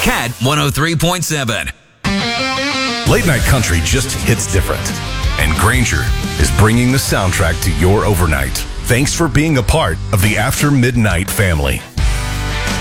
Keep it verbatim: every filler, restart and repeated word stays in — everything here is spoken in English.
Cat one oh three point seven. Late night country just hits different. And Granger is bringing the soundtrack to your overnight. Thanks for being a part of the After Midnight family.